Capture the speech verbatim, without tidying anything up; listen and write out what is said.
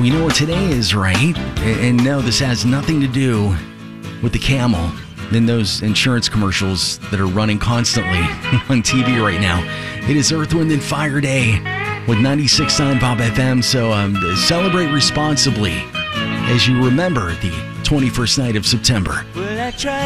You know what today is, right? And no, this has nothing to do with the camel than those insurance commercials that are running constantly on T V right now. It is Earth, Wind, and Fire Day with ninety-six point nine Pop F M, so um, celebrate responsibly as you remember the twenty-first night of September. Well, I tried